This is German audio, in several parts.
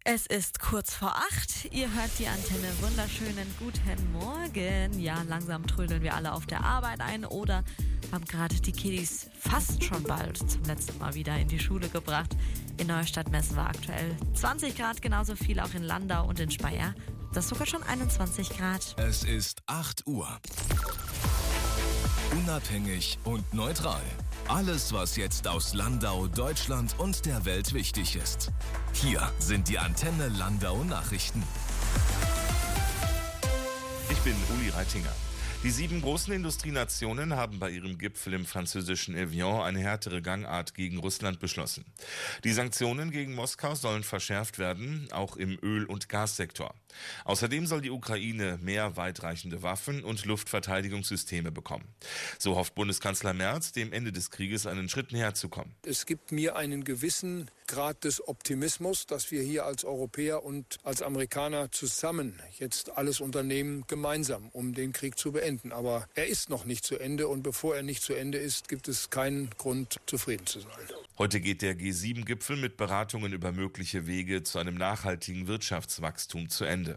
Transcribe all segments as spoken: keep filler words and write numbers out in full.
Es ist kurz vor acht. Ihr hört die Antenne. Wunderschönen guten Morgen. Ja, langsam trödeln wir alle auf der Arbeit ein oder haben gerade die Kiddies fast schon bald zum letzten Mal wieder in die Schule gebracht. In Neustadt messen wir aktuell zwanzig Grad, genauso viel auch in Landau und in Speyer. Das ist sogar schon einundzwanzig Grad. Es ist acht Uhr. Unabhängig und neutral. Alles, was jetzt aus Landau, Deutschland und der Welt wichtig ist. Hier sind die Antenne Landau Nachrichten. Ich bin Uli Reitinger. Die sieben großen Industrienationen haben bei ihrem Gipfel im französischen Evian eine härtere Gangart gegen Russland beschlossen. Die Sanktionen gegen Moskau sollen verschärft werden, auch im Öl- und Gassektor. Außerdem soll die Ukraine mehr weitreichende Waffen und Luftverteidigungssysteme bekommen. So hofft Bundeskanzler Merz, dem Ende des Krieges einen Schritt näher zu kommen. Es gibt mir einen gewissen Grad des Optimismus, dass wir hier als Europäer und als Amerikaner zusammen jetzt alles unternehmen, gemeinsam, um den Krieg zu beenden. Aber er ist noch nicht zu Ende und bevor er nicht zu Ende ist, gibt es keinen Grund, zufrieden zu sein. Heute geht der G sieben Gipfel mit Beratungen über mögliche Wege zu einem nachhaltigen Wirtschaftswachstum zu Ende.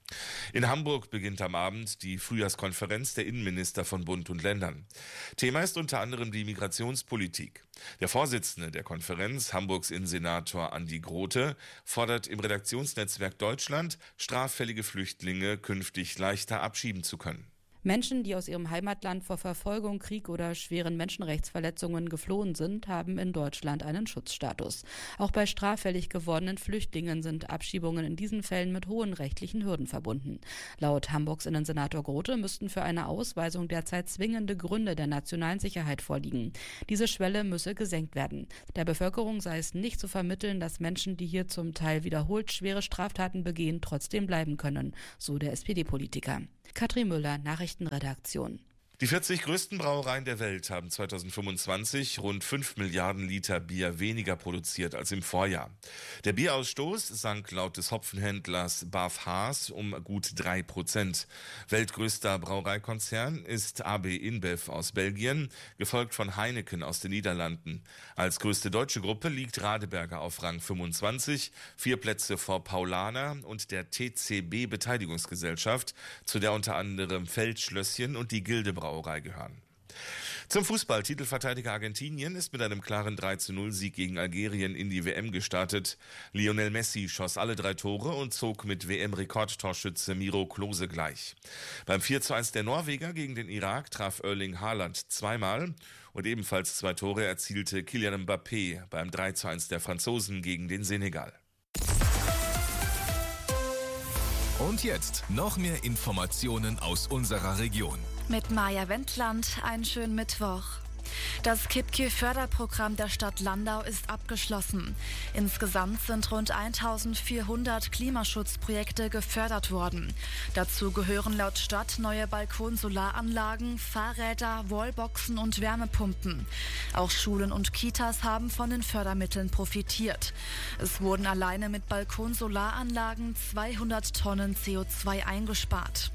In Hamburg beginnt am Abend die Frühjahrskonferenz der Innenminister von Bund und Ländern. Thema ist unter anderem die Migrationspolitik. Der Vorsitzende der Konferenz, Hamburgs Innensenator Andi Grote, fordert im Redaktionsnetzwerk Deutschland, straffällige Flüchtlinge künftig leichter abschieben zu können. Menschen, die aus ihrem Heimatland vor Verfolgung, Krieg oder schweren Menschenrechtsverletzungen geflohen sind, haben in Deutschland einen Schutzstatus. Auch bei straffällig gewordenen Flüchtlingen sind Abschiebungen in diesen Fällen mit hohen rechtlichen Hürden verbunden. Laut Hamburgs Innensenator Grote müssten für eine Ausweisung derzeit zwingende Gründe der nationalen Sicherheit vorliegen. Diese Schwelle müsse gesenkt werden. Der Bevölkerung sei es nicht zu vermitteln, dass Menschen, die hier zum Teil wiederholt schwere Straftaten begehen, trotzdem bleiben können, so der S P D-Politiker. Katrin Müller, Nachrichtenredaktion. Die vierzig größten Brauereien der Welt haben zweitausendfünfundzwanzig rund fünf Milliarden Liter Bier weniger produziert als im Vorjahr. Der Bierausstoß sank laut des Hopfenhändlers B A F Haas um gut drei Prozent. Weltgrößter Brauereikonzern ist A B InBev aus Belgien, gefolgt von Heineken aus den Niederlanden. Als größte deutsche Gruppe liegt Radeberger auf Rang fünfundzwanzig, vier Plätze vor Paulaner und der T C B Beteiligungsgesellschaft, zu der unter anderem Feldschlösschen und die Gilde Brauerei gehören. Zum Fußball. Titelverteidiger Argentinien ist mit einem klaren drei zu null Sieg gegen Algerien in die W M gestartet. Lionel Messi schoss alle drei Tore und zog mit W M-Rekordtorschütze Miro Klose gleich. Beim vier zu eins der Norweger gegen den Irak traf Erling Haaland zweimal und ebenfalls zwei Tore erzielte Kylian Mbappé beim drei zu eins der Franzosen gegen den Senegal. Und jetzt noch mehr Informationen aus unserer Region. Mit Maja Wendland, einen schönen Mittwoch. Das KippKill-Förderprogramm der Stadt Landau ist abgeschlossen. Insgesamt sind rund eintausendvierhundert Klimaschutzprojekte gefördert worden. Dazu gehören laut Stadt neue Balkonsolaranlagen, Fahrräder, Wallboxen und Wärmepumpen. Auch Schulen und Kitas haben von den Fördermitteln profitiert. Es wurden alleine mit Balkonsolaranlagen zweihundert Tonnen C O zwei eingespart.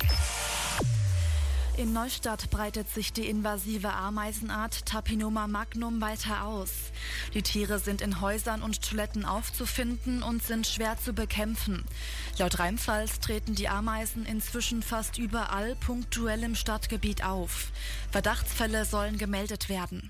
In Neustadt breitet sich die invasive Ameisenart Tapinoma magnum weiter aus. Die Tiere sind in Häusern und Toiletten aufzufinden und sind schwer zu bekämpfen. Laut Rheinpfalz treten die Ameisen inzwischen fast überall punktuell im Stadtgebiet auf. Verdachtsfälle sollen gemeldet werden.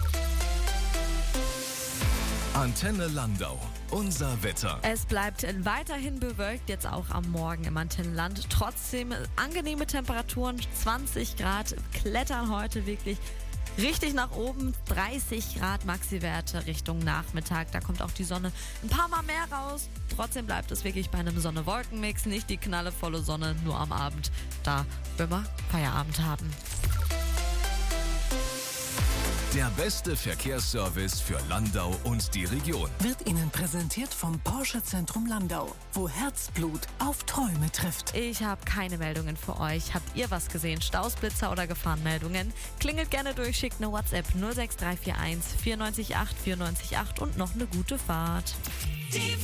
Antenne Landau. Unser Wetter. Es bleibt weiterhin bewölkt, jetzt auch am Morgen im Antennenland. Trotzdem angenehme Temperaturen, zwanzig Grad, klettern heute wirklich richtig nach oben. dreißig Grad Maxi-Werte Richtung Nachmittag. Da kommt auch die Sonne ein paar Mal mehr raus. Trotzdem bleibt es wirklich bei einem Sonne-Wolken-Mix. Nicht die knallevolle Sonne, nur am Abend. Da wenn wir Feierabend haben. Der beste Verkehrsservice für Landau und die Region wird Ihnen präsentiert vom Porsche Zentrum Landau, wo Herzblut auf Träume trifft. Ich habe keine Meldungen für euch. Habt ihr was gesehen? Staus, Blitzer oder Gefahrenmeldungen? Klingelt gerne durch, schickt eine WhatsApp null sechs drei vier eins vier neun acht vier neun acht und noch eine gute Fahrt. Die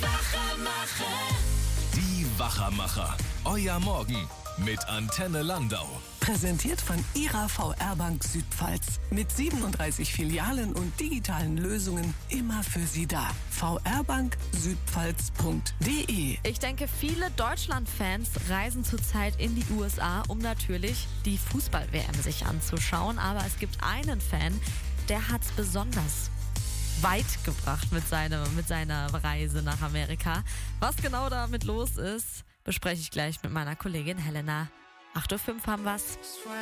Wachermacher. Die Wachermacher. Euer Morgen mit Antenne Landau. Präsentiert von Ihrer V R-Bank Südpfalz. Mit siebenunddreißig Filialen und digitalen Lösungen immer für Sie da. v r bank südpfalz punkt d e. Ich denke, viele Deutschland-Fans reisen zurzeit in die U S A, um natürlich die Fußball-W M sich anzuschauen. Aber es gibt einen Fan, der hat es besonders weit gebracht mit, seine, mit seiner Reise nach Amerika. Was genau damit los ist, bespreche ich gleich mit meiner Kollegin Helena. acht Uhr fünf haben wir's.